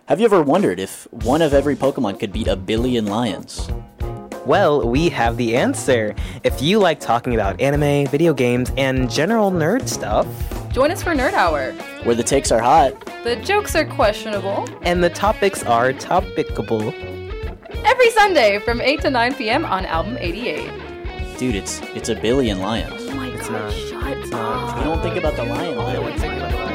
Have you ever wondered if one of every Pokemon could beat a billion lions? Well, we have the answer. If you like talking about anime, video games, and general nerd stuff, join us for Nerd Hour, where the takes are hot, the jokes are questionable, and the topics are topicable. Every Sunday from 8 to 9 p.m. on Album 88. Dude, it's a billion lions. Oh my god, shut up. You don't think about the lion.